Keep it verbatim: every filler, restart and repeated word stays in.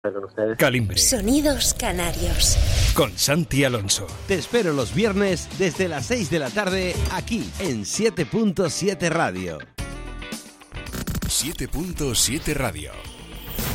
Con ustedes. Calimbre. Sonidos Canarios. Con Santi Alonso. Te espero los viernes desde las seis de la tarde aquí en siete punto siete Radio. siete punto siete Radio.